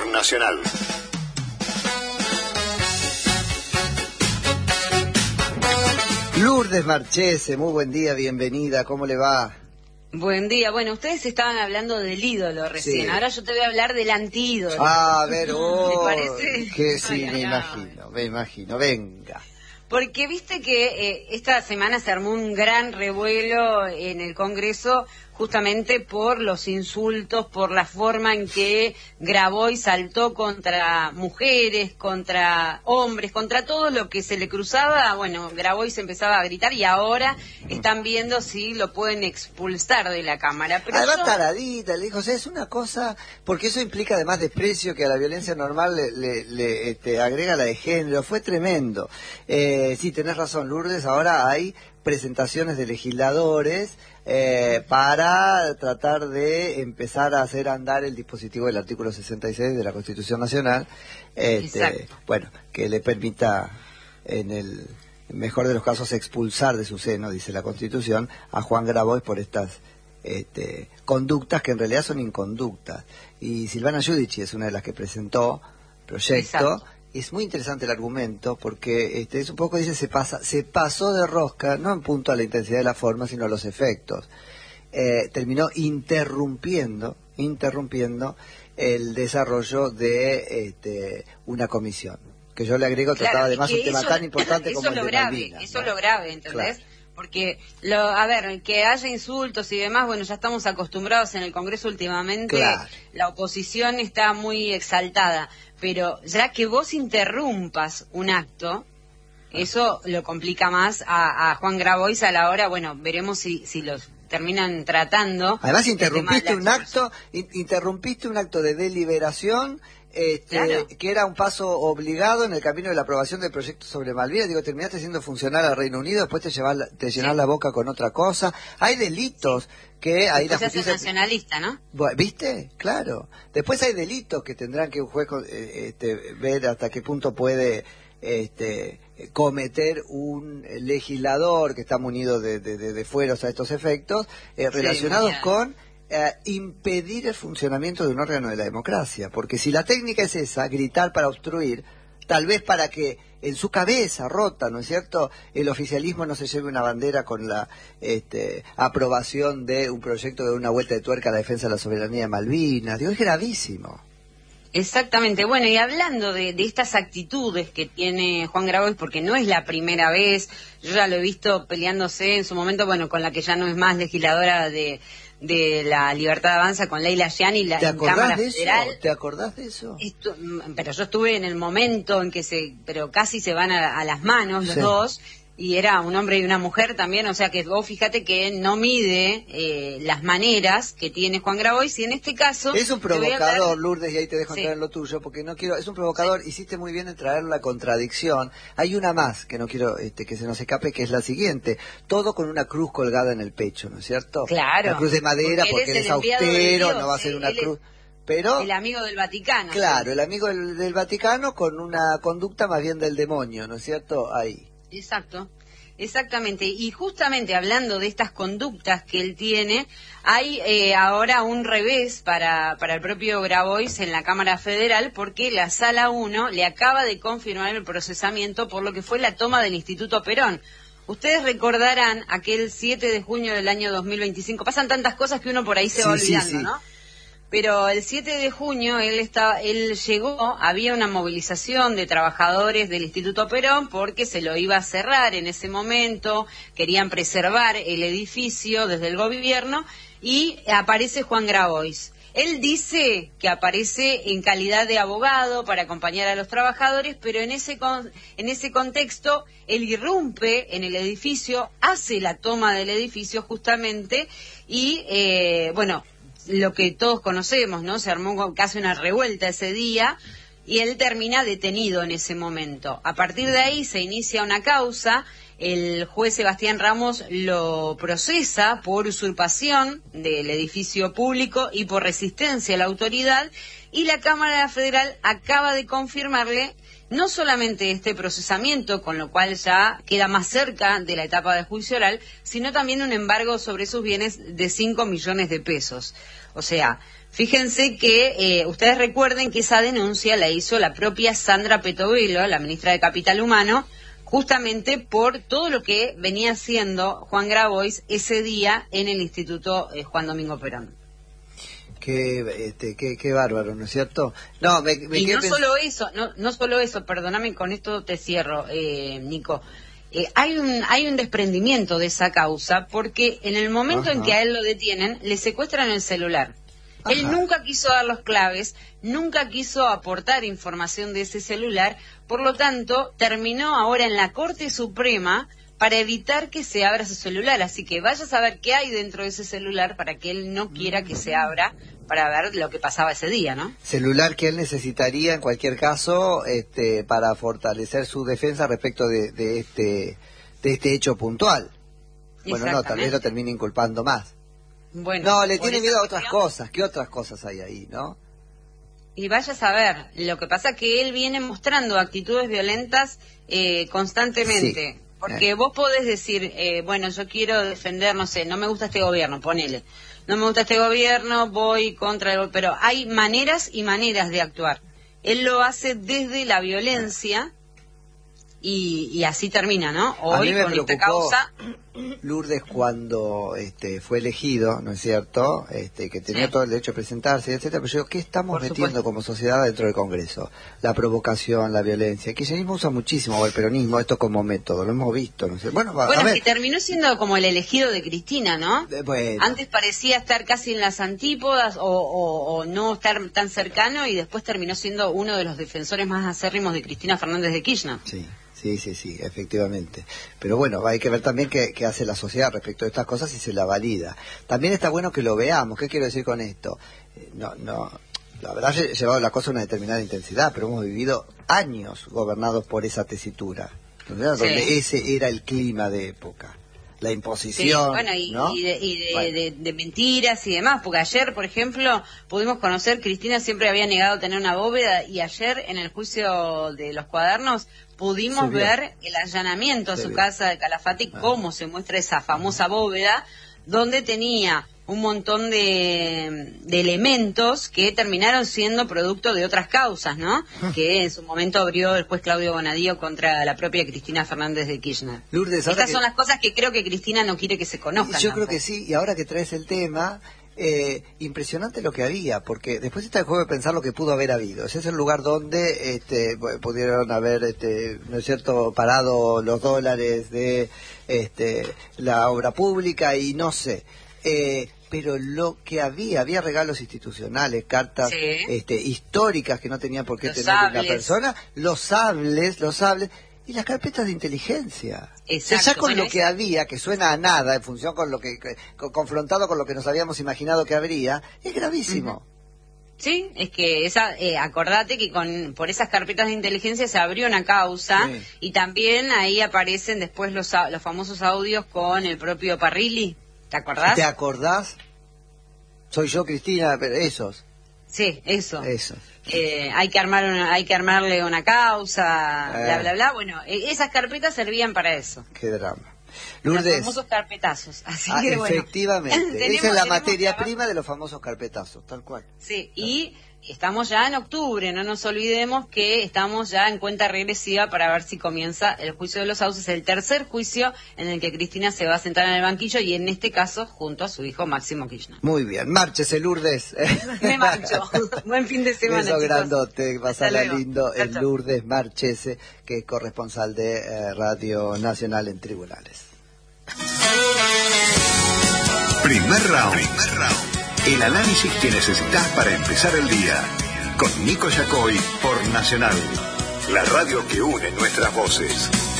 por Nacional. Lourdes Marchese, muy buen día, bienvenida, ¿cómo le va? Buen día. Bueno, ustedes estaban hablando del ídolo recién. Sí. Ahora yo te voy a hablar del antídolo. A ver, ¿Te parece? Que sí, Ay, me imagino, venga. Porque viste que esta semana se armó un gran revuelo en el Congreso justamente por los insultos, por la forma en que Grabois saltó contra mujeres, contra hombres, contra todo lo que se le cruzaba. Bueno, Grabois empezaba a gritar y ahora están viendo si lo pueden expulsar de la Cámara. Pero Además, taradita, le dijo, o sea, es una cosa, porque eso implica además desprecio que a la violencia normal le agrega la de género, fue tremendo. Sí, tenés razón, Lourdes, ahora hay presentaciones de legisladores para tratar de empezar a hacer andar el dispositivo del artículo 66 de la Constitución Nacional, bueno, que le permita en el mejor de los casos expulsar de su seno, dice la Constitución, a Juan Grabois por estas conductas que en realidad son inconductas. Y Silvana Giudici es una de las que presentó proyecto. Exacto. Es muy interesante el argumento porque es un poco, dice, se pasó de rosca, no en punto a la intensidad de la forma, sino a los efectos. Terminó interrumpiendo el desarrollo de una comisión. Que yo le agrego, trataba además un tema tan importante como el de Malvinas. Eso es lo grave, ¿entendés? Claro. Porque, a ver, que haya insultos y demás, bueno, ya estamos acostumbrados en el Congreso últimamente, Claro. La oposición está muy exaltada, pero ya que vos interrumpas un acto, eso lo complica más a Juan Grabois a la hora, bueno, veremos si los terminan tratando. Además interrumpiste un acto de deliberación, Claro. que era un paso obligado en el camino de la aprobación del proyecto sobre Malvinas. Digo, terminaste siendo funcional al Reino Unido, después te llenás la boca con otra cosa. Hay delitos que ahí la Después se hace justicia... nacionalista, ¿no? ¿Viste? Claro. Después hay delitos que tendrán que un juez ver hasta qué punto puede cometer un legislador que está munido de fueros a estos efectos, relacionados con impedir el funcionamiento de un órgano de la democracia. Porque si la técnica es esa, gritar para obstruir, tal vez para que en su cabeza rota, ¿no es cierto?, el oficialismo no se lleve una bandera con la aprobación de un proyecto de una vuelta de tuerca a la defensa de la soberanía de Malvinas. Digo, es gravísimo. Exactamente. Bueno, y hablando de estas actitudes que tiene Juan Grabois, porque no es la primera vez, yo ya lo he visto peleándose en su momento, bueno, con la que ya no es más legisladora de la Libertad Avanza, con Leila Gianni, la Cámara Federal. ¿Te acordás de eso? Pero yo estuve en el momento en que pero casi se van a las manos los dos, y era un hombre y una mujer también, o sea que vos fíjate que no mide las maneras que tiene Juan Grabois, y en este caso... Es un provocador, Lourdes, y ahí te dejo entrar en lo tuyo, porque no quiero... Es un provocador, hiciste muy bien en traer la contradicción. Hay una más que no quiero que se nos escape, que es la siguiente. Todo con una cruz colgada en el pecho, ¿no es cierto? Claro. La cruz de madera, porque él es austero, no va a ser una cruz... Pero, el amigo del Vaticano. Claro, ¿sí? El amigo del Vaticano con una conducta más bien del demonio, ¿no es cierto? Ahí. Exacto, exactamente. Y justamente hablando de estas conductas que él tiene, hay ahora un revés para el propio Grabois en la Cámara Federal, porque la Sala 1 le acaba de confirmar el procesamiento por lo que fue la toma del Instituto Perón. Ustedes recordarán aquel 7 de junio del año 2025. Pasan tantas cosas que uno por ahí se va olvidando, ¿no? Pero el 7 de junio él llegó, había una movilización de trabajadores del Instituto Perón porque se lo iba a cerrar en ese momento, querían preservar el edificio desde el gobierno, y aparece Juan Grabois. Él dice que aparece en calidad de abogado para acompañar a los trabajadores, pero en ese contexto él irrumpe en el edificio, hace la toma del edificio justamente, y bueno, lo que todos conocemos, ¿no? Se armó casi una revuelta ese día y él termina detenido en ese momento. A partir de ahí se inicia una causa, el juez Sebastián Ramos lo procesa por usurpación del edificio público y por resistencia a la autoridad, y la Cámara Federal acaba de confirmarle no solamente este procesamiento, con lo cual ya queda más cerca de la etapa de juicio oral, sino también un embargo sobre sus bienes de 5 millones de pesos. O sea, Fíjense que ustedes recuerden que esa denuncia la hizo la propia Sandra Petovelo, la ministra de Capital Humano, justamente por todo lo que venía haciendo Juan Grabois ese día en el Instituto Juan Domingo Perón. Qué bárbaro, ¿no es cierto? No, y no solo eso, no solo eso, perdóname, con esto te cierro, Nico. Hay un desprendimiento de esa causa porque en el momento en que a él lo detienen, le secuestran el celular. Ajá. Él nunca quiso dar las claves, nunca quiso aportar información de ese celular, por lo tanto, terminó ahora en la Corte Suprema para evitar que se abra su celular. Así que vaya a saber qué hay dentro de ese celular para que él no quiera que se abra, para ver lo que pasaba ese día, ¿no? Celular que él necesitaría en cualquier caso para fortalecer su defensa respecto de este hecho puntual. Bueno, no, tal vez lo termine inculpando más. Bueno, no, le tiene miedo a otras cosas. ¿Qué otras cosas hay ahí, no? Y vaya a saber, lo que pasa es que él viene mostrando actitudes violentas constantemente. Sí. Porque vos podés decir, bueno, yo quiero defender, no sé, no me gusta este gobierno, ponele. No me gusta este gobierno, voy contra el... Pero hay maneras y maneras de actuar. Él lo hace desde la violencia y así termina, ¿no? Hoy con esta causa... Lourdes, cuando fue elegido, ¿no es cierto?, que tenía todo el derecho a presentarse, etcétera, pero yo digo, ¿qué estamos metiendo como sociedad dentro del Congreso? La provocación, la violencia. El kirchnerismo usa muchísimo el peronismo, esto como método, lo hemos visto, ¿no sé? Bueno, que terminó siendo como el elegido de Cristina, ¿no? Bueno. Antes parecía estar casi en las antípodas o no estar tan cercano y después terminó siendo uno de los defensores más acérrimos de Cristina Fernández de Kirchner. Sí. Sí, efectivamente. Pero bueno, hay que ver también qué hace la sociedad respecto a estas cosas y se la valida. También está bueno que lo veamos. ¿Qué quiero decir con esto? La verdad ha llevado la cosa a una determinada intensidad, pero hemos vivido años gobernados por esa tesitura, ¿no? Donde ese era el clima de época. La imposición, bueno, ¿no? de mentiras y demás, porque ayer, por ejemplo, pudimos conocer, Cristina siempre había negado tener una bóveda, y ayer en el juicio de los cuadernos pudimos ver el allanamiento a su casa de Calafate, cómo se muestra esa famosa bóveda, donde tenía un montón de elementos que terminaron siendo producto de otras causas, ¿no? Que en su momento abrió el juez Claudio Bonadío contra la propia Cristina Fernández de Kirchner. Lourdes, estas son las cosas que creo que Cristina no quiere que se conozcan. Yo creo que sí, y ahora que traes el tema, impresionante lo que había, porque después está el juego de pensar lo que pudo haber habido. Ese es el lugar donde pudieron haber, ¿no es cierto?, parado los dólares de la obra pública y no sé. Pero lo que había regalos institucionales, cartas históricas que no tenían por qué tener una persona, los sables y las carpetas de inteligencia. Exacto, ya con lo que había, que suena a nada en función con lo que confrontado con lo que nos habíamos imaginado que habría, es gravísimo. Sí, es que acordate que por esas carpetas de inteligencia se abrió una causa, y también ahí aparecen después los famosos audios con el propio Parrilli. ¿Te acordás? ¿Te acordás? Soy yo, Cristina, pero esos. Sí, eso. Hay que armarle una causa, bla, bla, bla. Bueno, esas carpetas servían para eso. Qué drama. Lourdes. Los famosos carpetazos. Así que, efectivamente. Esa es la materia prima de los famosos carpetazos, tal cual. Sí, y estamos ya en octubre, no nos olvidemos que estamos ya en cuenta regresiva para ver si comienza el juicio de los sauces, el tercer juicio en el que Cristina se va a sentar en el banquillo, y en este caso junto a su hijo Máximo Kirchner. Muy bien, márchese, Lourdes. Me marcho. Buen fin de semana. Beso grandote, pasala lindo. El Lourdes Marchese, que es corresponsal de Radio Nacional en Tribunales. Primer round. El análisis que necesitas para empezar el día. Con Nico Yacoy por Nacional, la radio que une nuestras voces.